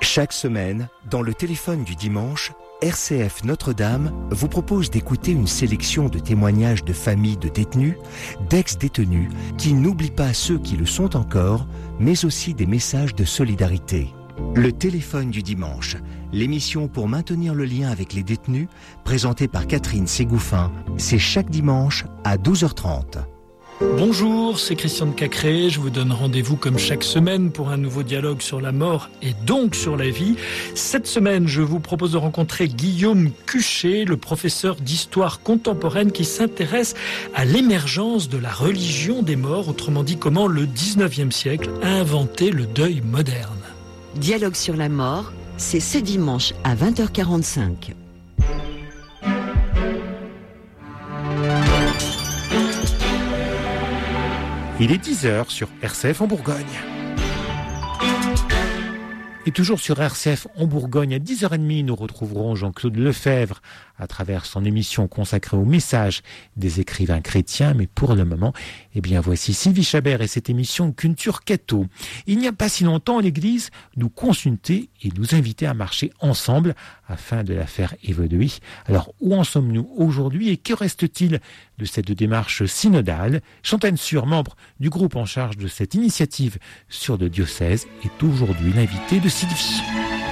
Chaque semaine, dans le téléphone du dimanche, RCF Notre-Dame vous propose d'écouter une sélection de témoignages de familles de détenus, d'ex-détenus, qui n'oublient pas ceux qui le sont encore, mais aussi des messages de solidarité. Le téléphone du dimanche, l'émission pour maintenir le lien avec les détenus, présentée par Catherine Ségouffin, c'est chaque dimanche à 12h30. Bonjour, c'est Christian de Cacré. Je vous donne rendez-vous comme chaque semaine pour un nouveau dialogue sur la mort et donc sur la vie. Cette semaine, je vous propose de rencontrer Guillaume Cuchet, le professeur d'histoire contemporaine qui s'intéresse à l'émergence de la religion des morts, autrement dit comment le 19e siècle a inventé le deuil moderne. Dialogue sur la mort, c'est ce dimanche à 20h45. Il est 10h sur RCF en Bourgogne. Et toujours sur RCF en Bourgogne, à 10h30, nous retrouverons Jean-Claude Lefebvre à travers son émission consacrée au message des écrivains chrétiens. Mais pour le moment, voici Sylvie Chabert et cette émission Culture Catho. Il n'y a pas si longtemps, l'Église nous consultait et nous invitait à marcher ensemble afin de la faire évoluer. Alors, où en sommes-nous aujourd'hui et que reste-t-il de cette démarche synodale? Chantal Sur, membre du groupe en charge de cette initiative sur le diocèse, est aujourd'hui l'invitée de Sylvie.